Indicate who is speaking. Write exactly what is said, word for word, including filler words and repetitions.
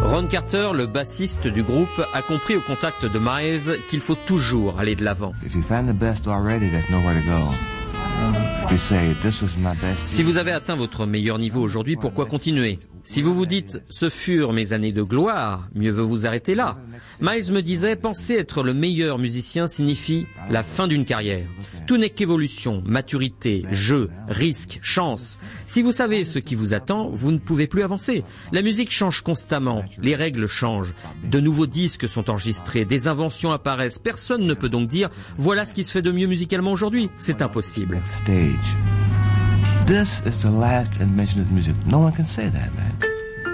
Speaker 1: Ron Carter, le bassiste du groupe, a compris au contact de Miles qu'il faut toujours aller de l'avant. Si vous avez atteint votre meilleur niveau aujourd'hui, pourquoi continuer? Si vous vous dites « ce furent mes années de gloire », mieux vaut vous arrêter là. Miles me disait « penser être le meilleur musicien signifie la fin d'une carrière. Tout n'est qu'évolution, maturité, jeu, risque, chance. Si vous savez ce qui vous attend, vous ne pouvez plus avancer. La musique change constamment, les règles changent. De nouveaux disques sont enregistrés, des inventions apparaissent. Personne ne peut donc dire « voilà ce qui se fait de mieux musicalement aujourd'hui ». C'est impossible.
Speaker 2: This is the last invention of music. No one can say that, man.